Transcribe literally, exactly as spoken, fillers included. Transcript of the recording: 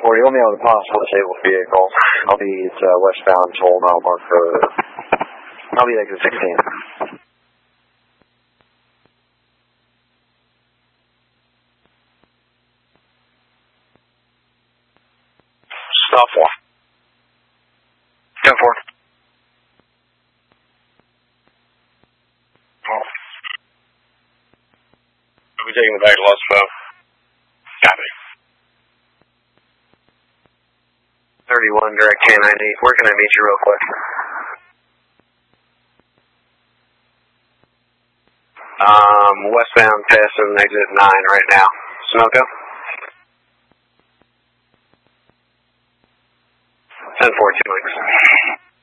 forty, let me know the possible disabled vehicle. I'll be at uh, westbound toll mile marker. I'll be exit sixteen. Stop four. ten four. Oh. Are we taking the back to Los Angeles? Copy. thirty-one, direct K ninety-eight. Where can I meet you real quick? Um, westbound passing exit nine right now. Sunoco? ten four, two links.